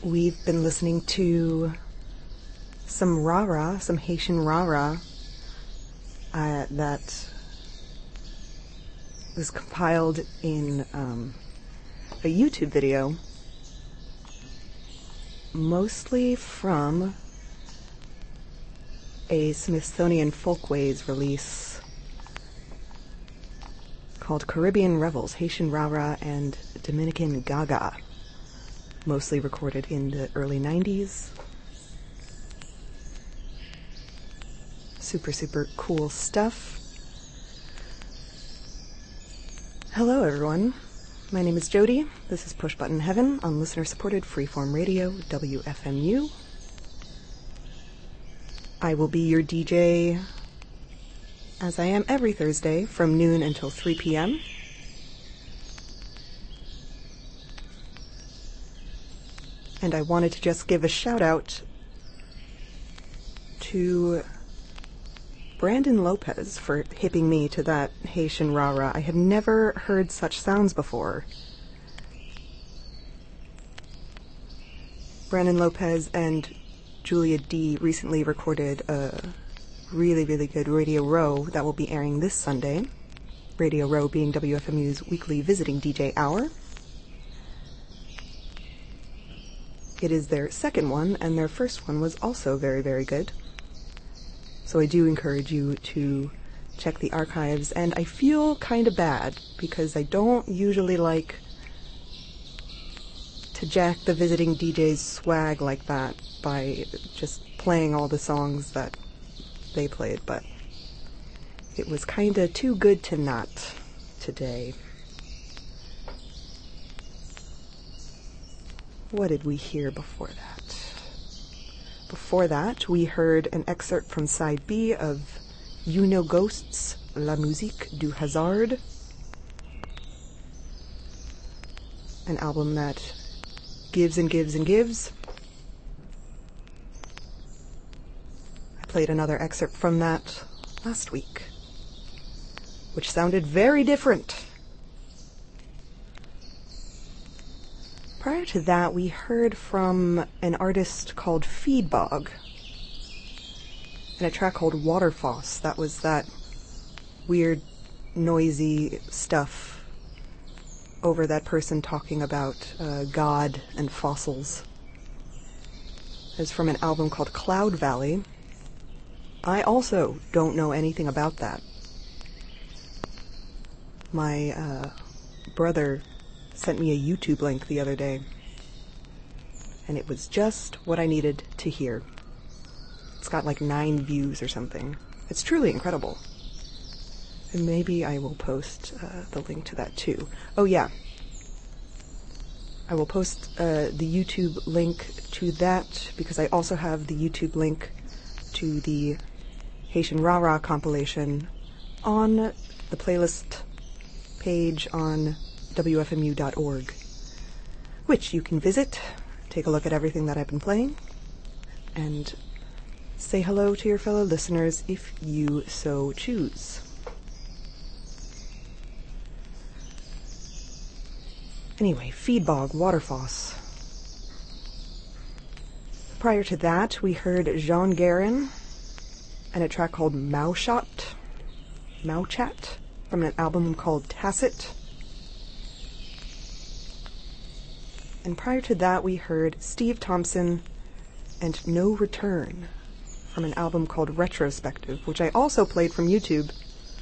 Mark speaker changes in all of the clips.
Speaker 1: We've been listening to some rara, some Haitian rara, that was compiled in a YouTube video, mostly from a Smithsonian Folkways release called Caribbean Revels, Haitian Rara and Dominican Gaga, mostly recorded in the early 90s. Super, super cool stuff. Hello, everyone. My name is Jody. This is Push Button Heaven on listener-supported freeform radio, WFMU. I will be your DJ, as I am every Thursday, from noon until 3 p.m. And I wanted to just give a shout-out to Brandon Lopez for hipping me to that Haitian rara. I had never heard such sounds before. Brandon Lopez and Julia D recently recorded a really, really good Radio Row that will be airing this Sunday. Radio Row being WFMU's weekly visiting DJ hour. It is their second one, and their first one was also very, very good. So I do encourage you to check the archives, and I feel kind of bad because I don't usually like to jack the visiting DJ's swag like that by just playing all the songs that they played, but it was kind of too good to not today. What did we hear before that? Before that, we heard an excerpt from side B of You Know Ghosts, La Musique du Hasard, an album that gives and gives and gives. I played another excerpt from that last week, which sounded very different. Prior to that, we heard from an artist called Feedbog and a track called Waterfoss. That was that weird, noisy stuff over that person talking about God and fossils. It's from an album called Cloud Valley. I also don't know anything about that. My brother sent me a YouTube link the other day, and it was just what I needed to hear. It's got like 9 views or something. It's truly incredible. And maybe I will post the link to that too. Oh yeah, I will post the YouTube link to that because I also have the YouTube link to the Haitian Rara compilation on the playlist page on WFMU.org, which you can visit, take a look at everything that I've been playing, and say hello to your fellow listeners if you so choose. Anyway, Feedbog, Waterfoss. Prior to that, we heard Jean Guerin and a track called Mouchat, from an album called Tacit. And prior to that, we heard Steve Thompson and No Return from an album called Retrospective, which I also played from YouTube.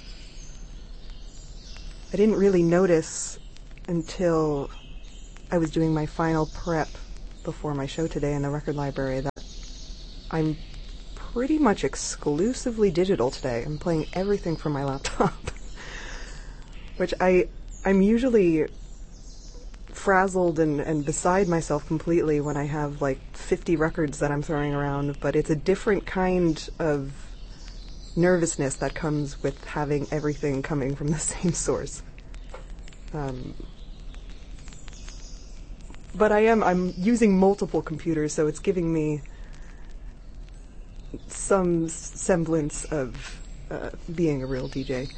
Speaker 1: I didn't really notice until I was doing my final prep before my show today in the record library that I'm pretty much exclusively digital today. I'm playing everything from my laptop, which I'm usually frazzled and beside myself completely when I have like 50 records that I'm throwing around, but it's a different kind of nervousness that comes with having everything coming from the same source. But I'm using multiple computers, so it's giving me some semblance of being a real DJ.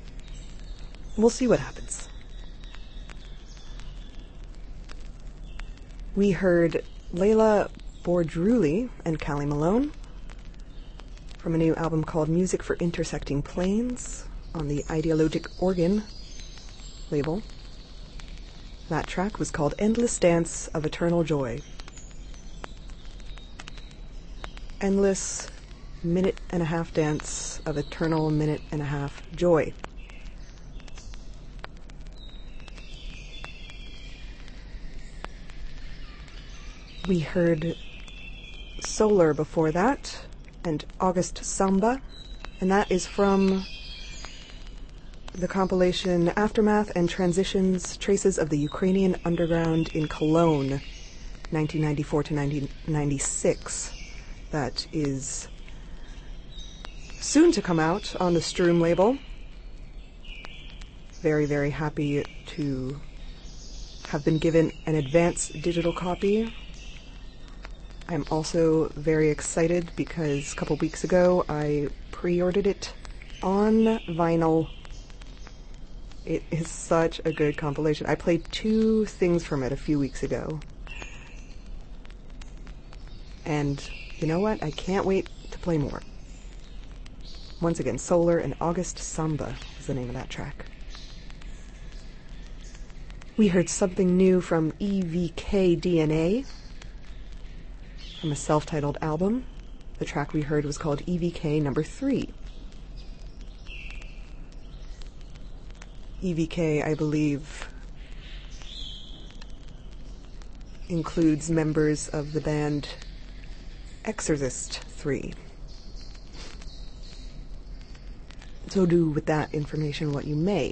Speaker 1: We'll see what happens. We heard Layla Bordruli and Callie Malone from a new album called Music for Intersecting Planes on the Ideologic Organ label. That track was called Endless Dance of Eternal Joy. Endless minute-and-a-half dance of eternal minute-and-a-half joy. We heard Solar before that, and August Samba, and that is from the compilation Aftermath and Transitions, Traces of the Ukrainian Underground in Cologne, 1994 to 1996. That is soon to come out on the Stroom label. Very, very happy to have been given an advance digital copy. I'm also very excited because a couple weeks ago I pre-ordered it on vinyl. It is such a good compilation. I played 2 things from it a few weeks ago. And you know what? I can't wait to play more. Once again, Solar and August Samba is the name of that track. We heard something new from EVK DNA from a self-titled album. The track we heard was called EVK number 3. EVK, I believe, includes members of the band Exorcist 3. So do with that information what you may.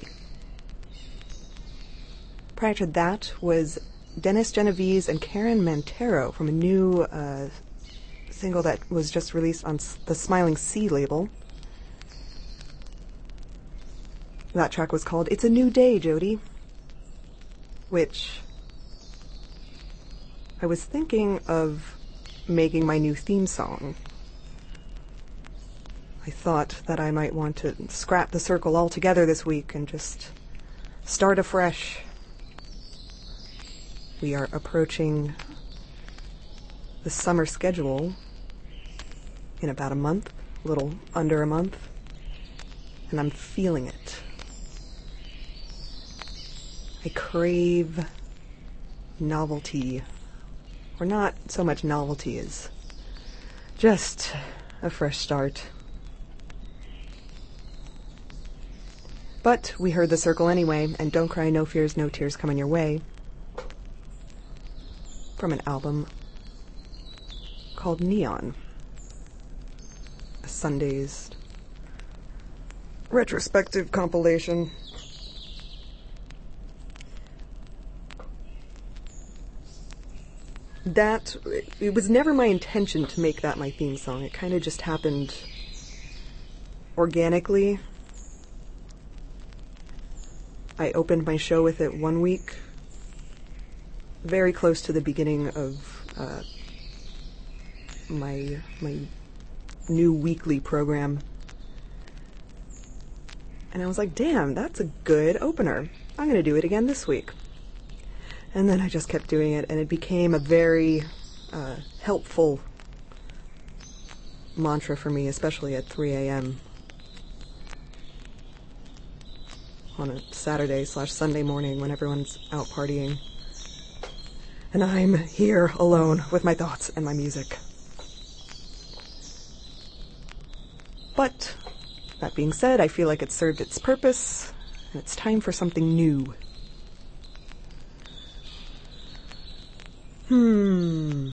Speaker 1: Prior to that was Dennis Genovese and Karen Mantero from a new single that was just released on the Smiling Sea label. That track was called It's a New Day, Jody, which I was thinking of making my new theme song. I thought that I might want to scrap the circle altogether this week and just start afresh. We are approaching the summer schedule in about a month, a little under a month, and I'm feeling it. I crave novelty, or not so much novelty as just a fresh start. But we heard The Circle anyway, and Don't Cry, No Fears, No Tears Coming Your Way, from an album called Neon, a Sundazed retrospective compilation. That, it was never my intention to make that my theme song. It kind of just happened organically. I opened my show with it one week, very close to the beginning of my new weekly program. And I was like, damn, that's a good opener. I'm going to do it again this week. And then I just kept doing it, and it became a very helpful mantra for me, especially at 3 a.m. on a Saturday/Sunday morning when everyone's out partying. And I'm here alone with my thoughts and my music. But, that being said, I feel like it served its purpose, and it's time for something new.